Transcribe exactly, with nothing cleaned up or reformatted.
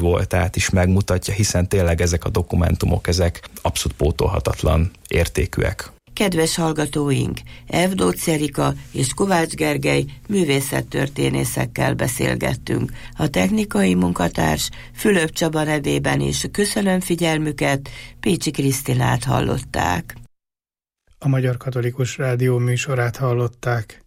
voltát is megmutatja, hiszen tényleg ezek a dokumentumok, ezek abszolút pótolhatatlan értékűek. Kedves hallgatóink, Evdóc Erika és Kovács Gergely művészettörténészekkel beszélgettünk. A technikai munkatárs Fülöp Csaba nevében is köszönöm figyelmüket, Pécsi Krisztinát hallották. A Magyar Katolikus Rádió műsorát hallották.